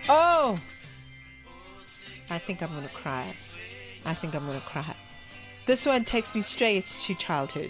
Oh, I think I'm going to cry. I think I'm going to cry. This one takes me straight to childhood,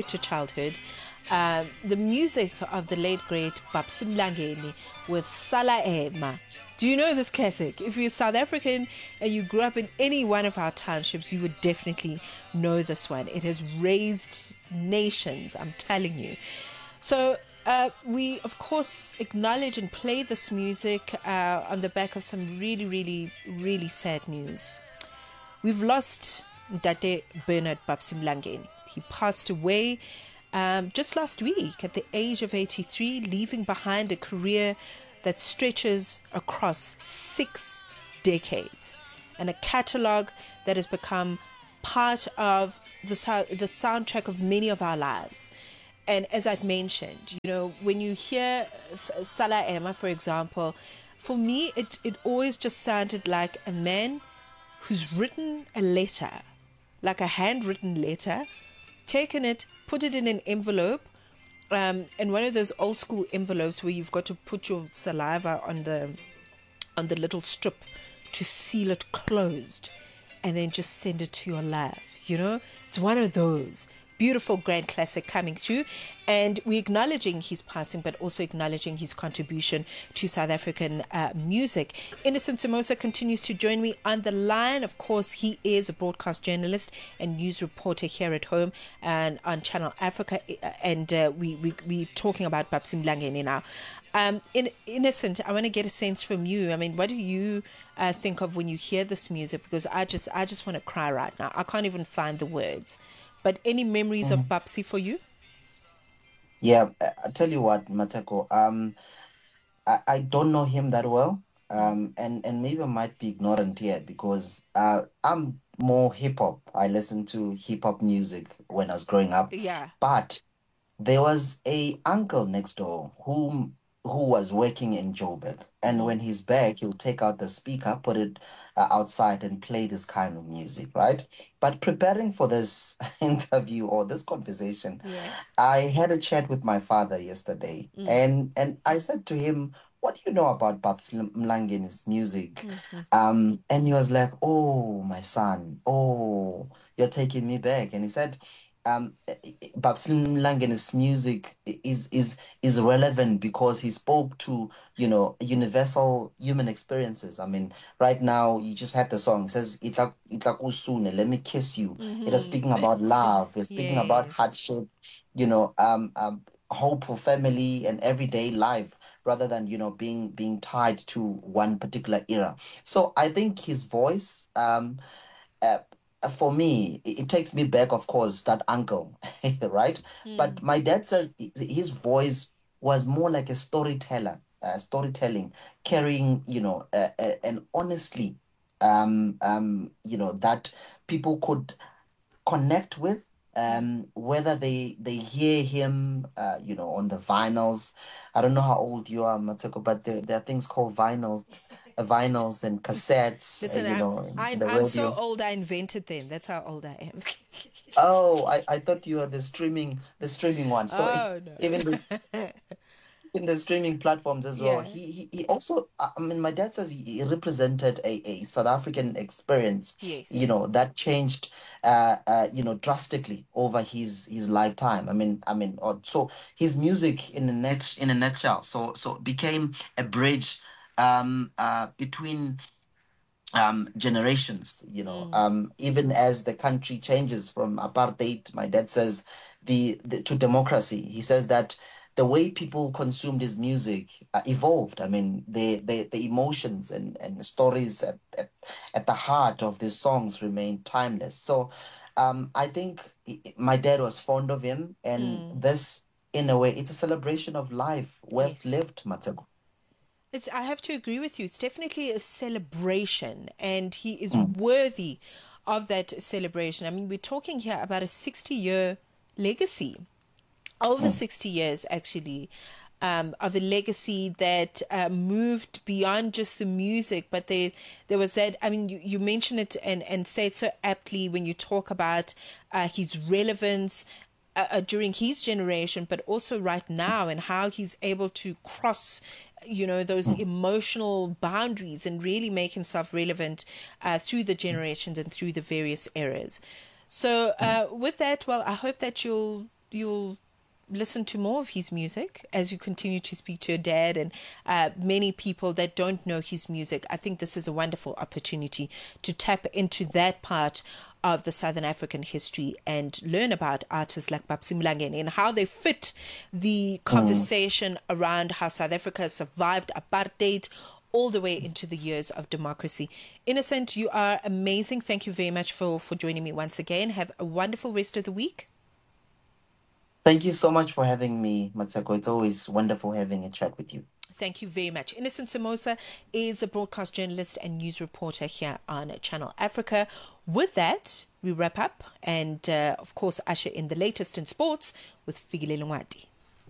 the music of the late great Babsi Mlangeni with Sala Ema. Do you know this classic? If you're South African and you grew up in any one of our townships, you would definitely know this one. It has raised nations, I'm telling you. So we, of course, acknowledge and play this music on the back of some really, really, really sad news. We've lost Ndate Bernard Babsi Mlangeni. He passed away just last week at the age of 83, leaving behind a career that stretches across 6 decades and a catalogue that has become part of the soundtrack of many of our lives. And as I'd mentioned, you know, when you hear Sala Ema, for example, for me, it always just sounded like a man who's written a letter, like a handwritten letter, taken it, put it in an envelope, and one of those old school envelopes where you've got to put your saliva on the little strip to seal it closed, and then just send it to your love. You know, it's one of those beautiful grand classic coming through, and we're acknowledging his passing, but also acknowledging his contribution to South African music. Innocent Simosa continues to join me on the line. Of course, he is a broadcast journalist and news reporter here at home and on Channel Africa, and we're talking about Babsi Mlangeni now. Innocent, I want to get a sense from you. I mean, what do you think of when you hear this music? Because I just want to cry right now. I can't even find the words. But any memories of Babsi for you? Yeah, I tell you what, Mateko, I don't know him that well. And maybe I might be ignorant here because I'm more hip hop. I listened to hip hop music when I was growing up. Yeah. But there was a uncle next door who was working in Joburg, and when he's back, he'll take out the speaker, put it outside, and play this kind of music, right? But preparing for this interview or this conversation, Yeah. I had a chat with my father yesterday, and I said to him, "What do you know about Babs Mlangeni's music?" And he was like, "Oh, my son, oh, you're taking me back." And he said, Babs Mlangeni's music is relevant because he spoke to, you know, universal human experiences. I mean, right now you just had the song. It says "Itla kusune, let me kiss you." It is speaking about love. It's speaking about Yes. hardship, you know, hope for family and everyday life rather than, you know, being tied to one particular era. So I think his voice, uh, for me, it takes me back, of course, that uncle, right? But my dad says his voice was more like a storyteller, storytelling, carrying, you know, and honestly, you know, that people could connect with, whether they hear him, you know, on the vinyls. I don't know how old you are, Mateko, but there are things called vinyls and cassettes, Listen, you I'm know, I, the I'm so radio. old I invented them. That's how old I am. Oh, I thought you were the streaming one. So Oh even no. this in the streaming platforms as well. Yeah. He also, I mean, my dad says he represented a South African experience, you Yes. know, that changed, you know, drastically over his lifetime. So his music in a nutshell, so became a bridge, between generations, you know, even as the country changes from apartheid, my dad says, the to democracy. He says that the way people consumed his music evolved. I mean, the emotions and stories at the heart of these songs remain timeless. So I think my dad was fond of him, and this, in a way, it's a celebration of life worth Yes. lived, Mateko. I have to agree with you. It's definitely a celebration, and he is Mm, worthy of that celebration. I mean, we're talking here about a 60-year legacy, over mm, 60 years actually, of a legacy that moved beyond just the music, but there was that. I mean, you mention it and say it so aptly when you talk about his relevance during his generation, but also right now, and how he's able to cross those emotional boundaries and really make himself relevant through the generations and through the various eras. So with that, well, I hope that you'll listen to more of his music as you continue to speak to your dad and many people that don't know his music. I think this is a wonderful opportunity to tap into that part of the Southern African history and learn about artists like Babsi Mlangeni and how they fit the conversation around how South Africa has survived apartheid all the way into the years of democracy. Innocent, you are amazing. Thank you very much for joining me once again. Have a wonderful rest of the week. Thank you so much for having me, Matseko. It's always wonderful having a chat with you. Thank you very much. Innocent Somoza is a broadcast journalist and news reporter here on Channel Africa. With that, we wrap up and, of course, usher in the latest in sports with Fikile Lungwati.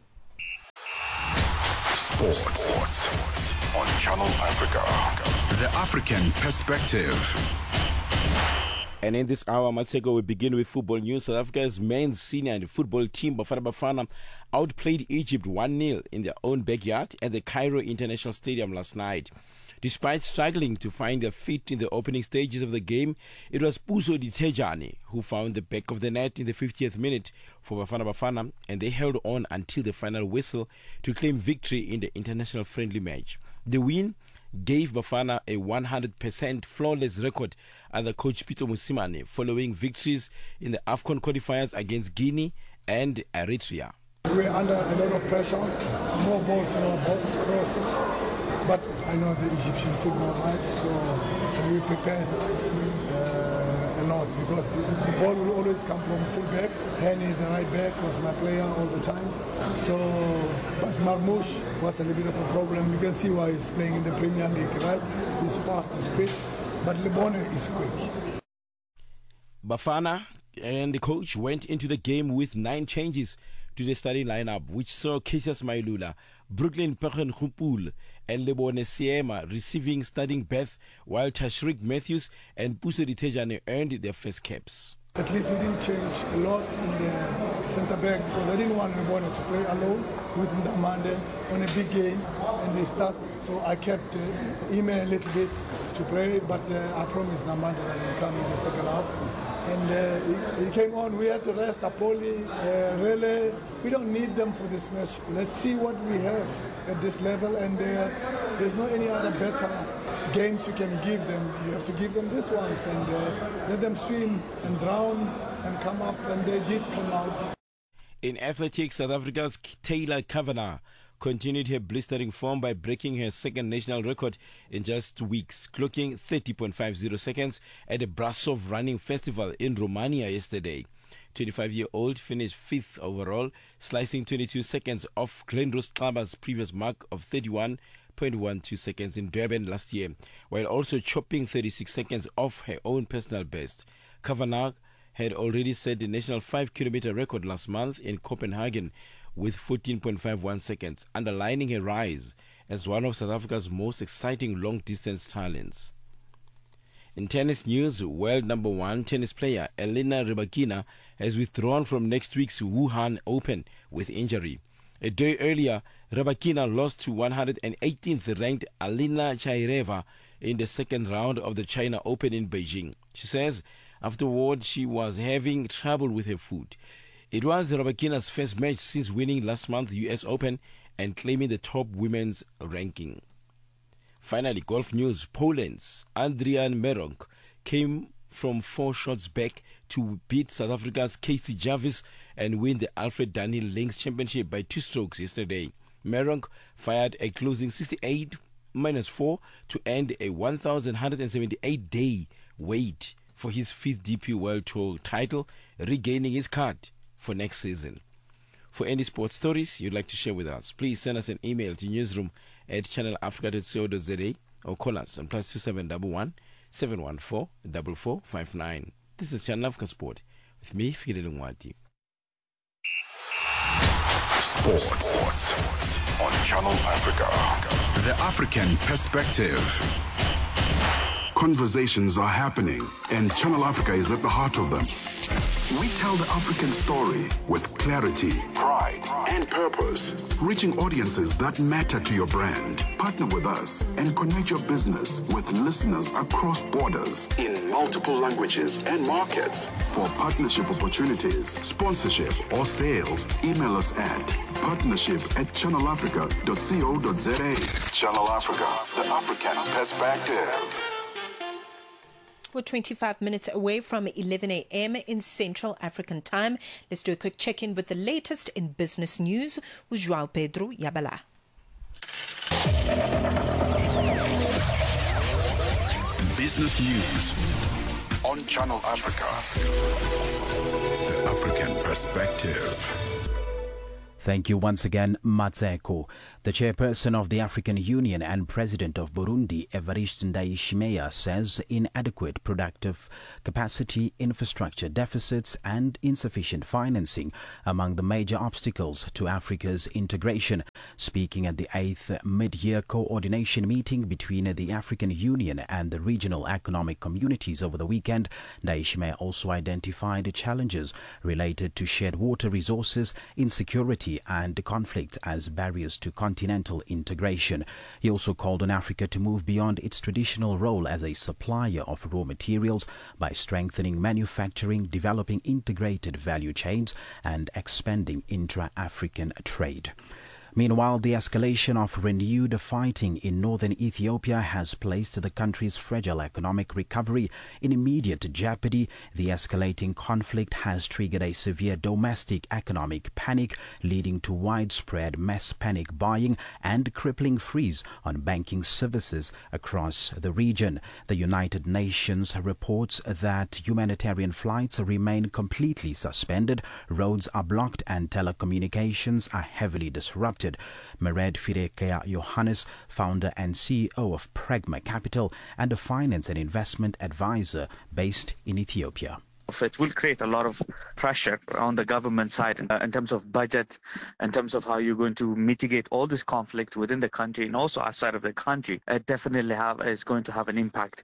Sports on Channel Africa. The African perspective. And in this hour, Matseko, we begin with football news. South Africa's men's senior football team, Bafana Bafana, outplayed Egypt 1-0 in their own backyard at the Cairo International Stadium last night. Despite struggling to find their feet in the opening stages of the game, it was Puso Ditejane who found the back of the net in the 50th minute for Bafana Bafana, and they held on until the final whistle to claim victory in the international friendly match. The win gave Bafana a 100% flawless record under coach Pitso Mosimane following victories in the AFCON qualifiers against Guinea and Eritrea. We're under a lot of pressure, more balls in our box, crosses, but I know the Egyptian football, right? So we prepared a lot because the ball will always come from full-backs. Henny, the right back, was my player all the time. But Marmoush was a little bit of a problem. You can see why he's playing in the Premier League, right? He's fast, he's quick, but Lebone is quick. Bafana and the coach went into the game with 9 changes to the starting lineup, which saw Cassius Mailula, Brooklyn Perren-Khupul, and Lebone Siema receiving starting berth, while Tashriq Matthews and Puso Ditejane earned their first caps. At least we didn't change a lot in the centre back because I didn't want Lebone to play alone with Ndamande on a big game and they start. So I kept Ime a little bit to play, but I promised Ndamande that he'll come in the second half. And he came on. We had to rest Apoli, Rele. We don't need them for this match. Let's see what we have at this level, and there's no any other better games you can give them. You have to give them this ones and let them swim and drown and come up, and they did come out. In athletics, South Africa's Taylor Kavanagh continued her blistering form by breaking her second national record in just 2 weeks, clocking 30.50 seconds at the Brasov Running Festival in Romania yesterday. 25-year-old finished 5th overall, slicing 22 seconds off Glenrose Klaba's previous mark of 31.12 seconds in Durban last year, while also chopping 36 seconds off her own personal best. Kavanagh had already set the national 5-kilometer record last month in Copenhagen with 14.51 seconds, underlining her rise as one of South Africa's most exciting long-distance talents. In tennis news, world number 1 tennis player Elena Rybakina has withdrawn from next week's Wuhan Open with injury. A day earlier, Rybakina lost to 118th ranked Alina Chaireva in the second round of the China Open in Beijing. She says afterward she was having trouble with her foot. It was Rybakina's first match since winning last month's US Open and claiming the top women's ranking. Finally, golf news. Poland's Adrian Meronk came from 4 shots back to beat South Africa's Casey Jarvis and win the Alfred Daniel Links Championship by 2 strokes yesterday. Meronk fired a closing 68-4 to end a 1,178-day wait for his 5th DP World Tour title, regaining his card for next season. For any sports stories you'd like to share with us, please send us an email to newsroom@channelafrica.co.za or call us on +2711 714 4459. This is Channel Africa Sport with me, Fikile Lungwati. Sports on Channel Africa. The African perspective. Conversations are happening, and Channel Africa is at the heart of them. We tell the African story with clarity, pride, pride, and purpose. Reaching audiences that matter to your brand. Partner with us and connect your business with listeners across borders in multiple languages and markets. For partnership opportunities, sponsorship, or sales, email us at partnership@channelafrica.co.za. Channel Africa, the African perspective. We're 25 minutes away from 11 a.m. in Central African Time. Let's do a quick check-in with the latest in business news with João Pedro Yabala. Business news on Channel Africa. The African perspective. Thank you once again, Matseko. The chairperson of the African Union and president of Burundi, Evariste Ndayishimiye, says inadequate productive capacity, infrastructure deficits and insufficient financing among the major obstacles to Africa's integration. Speaking at the 8th mid-year coordination meeting between the African Union and the regional economic communities over the weekend, Ndayishimiye also identified challenges related to shared water resources, insecurity and conflict as barriers to continental integration. He also called on Africa to move beyond its traditional role as a supplier of raw materials by strengthening manufacturing, developing integrated value chains, and expanding intra-African trade. Meanwhile, the escalation of renewed fighting in northern Ethiopia has placed the country's fragile economic recovery in immediate jeopardy. The escalating conflict has triggered a severe domestic economic panic, leading to widespread mass panic buying and crippling freeze on banking services across the region. The United Nations reports that humanitarian flights remain completely suspended, roads are blocked and telecommunications are heavily disrupted. Mered Firekea Johannes, founder and CEO of Pragma Capital and a finance and investment advisor based in Ethiopia. It will create a lot of pressure on the government side in terms of budget, in terms of how you're going to mitigate all this conflict within the country and also outside of the country. It definitely is going to have an impact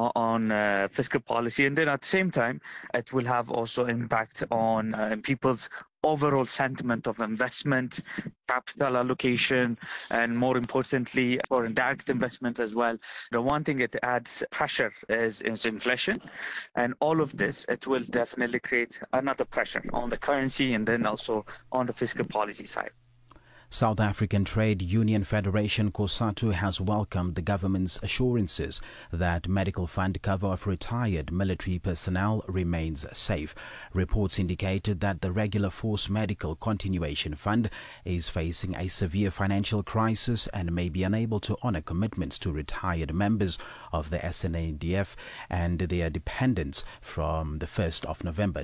on fiscal policy. And then at the same time, it will have also impact on people's overall sentiment of investment, capital allocation, and more importantly, foreign direct investment as well. The one thing it adds pressure is inflation. And all of this, it will definitely create another pressure on the currency and then also on the fiscal policy side. South African Trade Union Federation COSATU has welcomed the government's assurances that medical fund cover of retired military personnel remains safe. Reports indicated that the Regular Force Medical Continuation Fund is facing a severe financial crisis and may be unable to honour commitments to retired members of the SANDF and their dependents from the 1st of November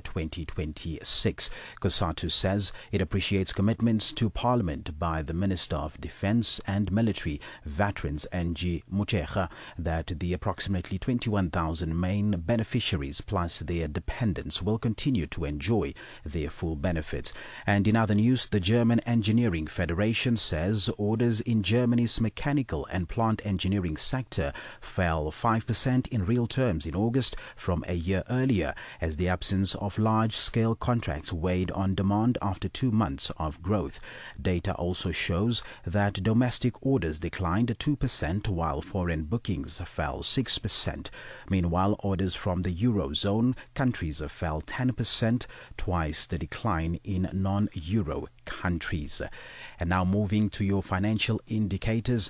2026. COSATU says it appreciates commitments to Parliament by the Minister of Defence and Military Veterans, NG Mutshekga, that the approximately 21,000 main beneficiaries plus their dependents will continue to enjoy their full benefits. And in other news, the German Engineering Federation says orders in Germany's mechanical and plant engineering sector fell 5% in real terms in August from a year earlier, as the absence of large-scale contracts weighed on demand after 2 months of growth. Data also shows that domestic orders declined 2% while foreign bookings fell 6%. Meanwhile, orders from the Eurozone countries fell 10%, twice the decline in non-Euro countries. And now moving to your financial indicators,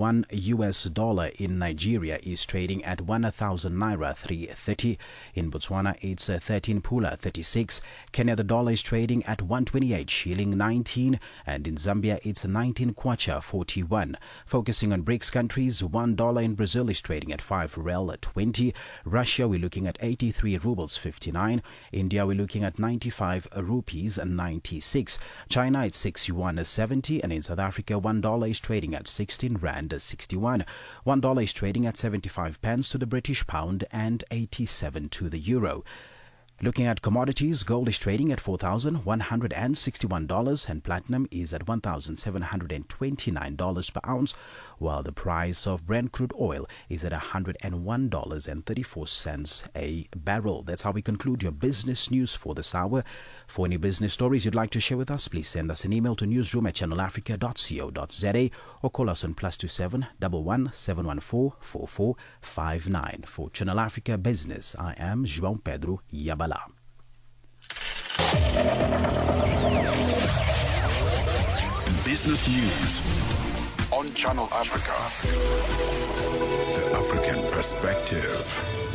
$1 in Nigeria is trading at 1,000 naira 330. In Botswana, it's 13 pula 36. Kenya, the dollar is trading at 128 shilling 19, and in Zambia, it's 19 kwacha 41. Focusing on BRICS countries, $1 in Brazil is trading at 5 rel 20. Russia, we're looking at 83 rubles 59. India, we're looking at 95 rupees 96. China, it's 6 yuan 70, and in South Africa, $1 is trading at 16 rand 61. $1 is trading at 75 pence to the British pound and 87 to the euro. Looking at commodities, gold is trading at $4,161 and platinum is at $1,729 per ounce, while the price of Brent crude oil is at $101.34 a barrel. That's how we conclude your business news for this hour. For any business stories you'd like to share with us, please send us an email to newsroom@channelafrica.co.za or call us on +27 11 714 4459. For Channel Africa Business, I am João Pedro Yabala. Business News on Channel Africa. The African Perspective.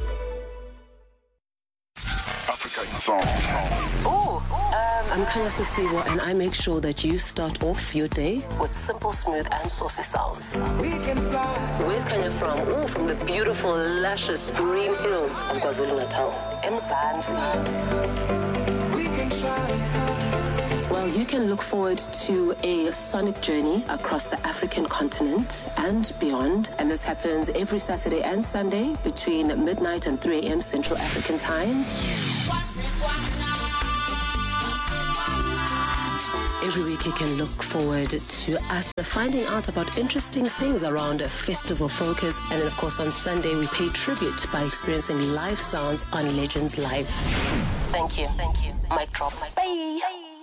Africa in Song. I'm Kanya Sisiwa, and I make sure that you start off your day with simple, smooth, and saucy sounds. Where's Kanya from? Oh, from the beautiful, luscious green hills of KwaZulu-Natal. Mzansi. Well, you can look forward to a sonic journey across the African continent and beyond. And this happens every Saturday and Sunday between midnight and 3 a.m. Central African Time. Every week you can look forward to us finding out about interesting things around a festival focus. And then, of course, on Sunday, we pay tribute by experiencing live sounds on Legends Live. Thank you. Thank you. Mic drop. Bye.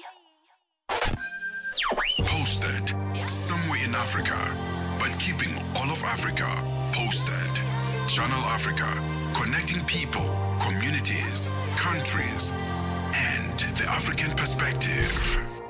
Posted somewhere in Africa, but keeping all of Africa posted. Channel Africa, connecting people, communities, countries, and the African perspective.